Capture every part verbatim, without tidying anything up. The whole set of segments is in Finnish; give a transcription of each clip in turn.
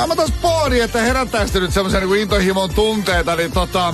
Mä taas pohdin, että herättääkö te nyt semmoisia niin kuin intohimon tunteita, niin tota...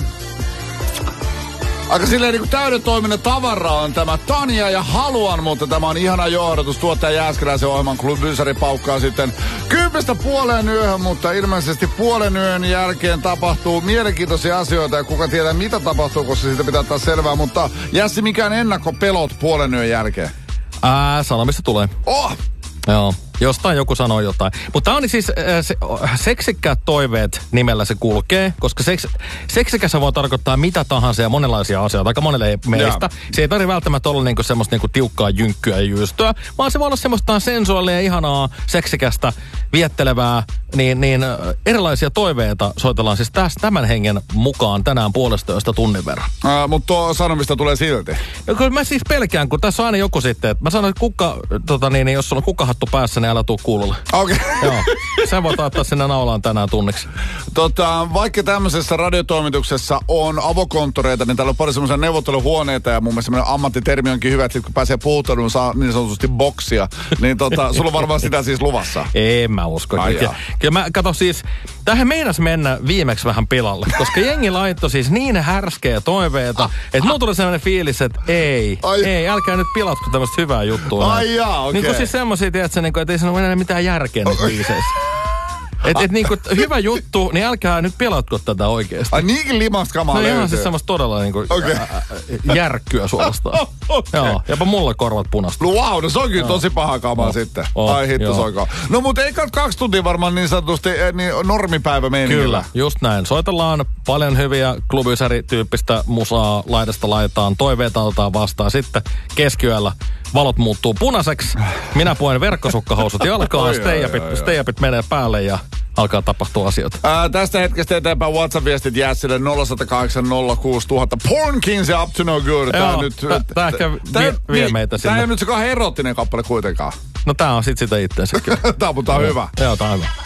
Aika silleen niin täyden toiminnan tavara on tämä Tanja ja haluan, mutta tämä on ihana johdatus. Tuottaja Jääskeläisen ohjelman Klubysari paukkaa sitten kympistä puoleen yöhön, mutta ilmeisesti puolen yön jälkeen tapahtuu mielenkiintoisia asioita ja kuka tietää mitä tapahtuu, koska siitä pitää ottaa selvää. Mutta Jässi, mikään ennakkopelot puolen yön jälkeen? Ää, sanomista tulee. Oh! Joo. Jostain joku sanoo jotain. Mutta tää on siis äh, se, seksikkäät toiveet nimellä se kulkee, koska seks, seksikäs voi tarkoittaa mitä tahansa ja monenlaisia asioita, aika monelle meistä. Ja. Se ei tarvitse välttämättä olla niinku semmoista niinku tiukkaa jynkkyä ja jyystöä, vaan se voi olla semmoista sensuaalia, ihanaa, seksikästä, viettelevää, niin, niin erilaisia toiveita soitellaan siis tästä tämän hengen mukaan tänään puolestoista tunnin verran. Äh, mutta tuo sanomista tulee silti. No, kyllä mä siis pelkään, kun tässä on aina joku sitten, että mä sanon, että kukka, tota niin, jos sulla on kukkahattu päässä, niin älä tuu kuulolle. Okei. Okay. Joo. Sen voit ottaa sinne naulaan tänään tunniksi. Tota, vaikka tämmöisessä radiotoimituksessa on avokonttoreita, niin täällä on paljon semmoisia neuvotteluhuoneita ja mun mielestä semmoinen ammattitermi onkin hyvä, että kun pääsee puhutteluun, saa niin sanotusti boksia. Niin tota, sulla on varmaan sitä siis luvassa. En mä usko. Ai kyllä, kyllä mä kato siis, tähän meinas mennä viimeksi vähän pilalle, koska jengi laittoi siis niin härskeä toiveita, että mulla tuli sellainen fiilis, että ei, Ai. ei, älkää nyt pilatko tämmöistä hyvää juttua. Ai jaa, okei. Okay. Niin kuin siis semmosia, tiedätkö, niin kuin, että ei siinä ole enää mitään järkeä niissä biiseissä. Että et niinku hyvä juttu, niin älkää nyt pelatko tätä oikeesti. Ai niinkin limasta kamaa no löytyy. ihan siis semmoista todella niinku okay. ä, ä, järkkyä suorastaan. Okay. Joo, jopa mulle korvat punasta. No wow, no se on kyllä tosi paha kamaa oh. sitten. Oh, Ai hitto soikaa. No mut ei kaksi tuntia varmaan niin sanotusti niin normipäivä meiningillä. Kyllä, just näin. Soitellaan paljon hyviä klubisäri-tyyppistä musaa laidasta laitaan. Toiveita otetaan vastaan. Sitten keskiyöllä valot muuttuu punaiseksi. Minä puen verkkosukkahousut jalkaan. Stay-upit menee päälle ja alkaa tapahtua asioita. Ää, tästä hetkestä eteenpäin WhatsApp-viestit jää sille nolla yksi nolla kahdeksan nolla kuusi nolla nolla nolla. Porn Kings ja Up to No Good. Tää Joo, nyt, tää, tää ehkä vie, vie niin, meitä sinne. Tää ei ole nyt se kahden erottinen kappale kuitenkaan. No tää on sit sitä itseensä kyllä. Tää on, mutta on hyvä. Joo, tää on hyvä.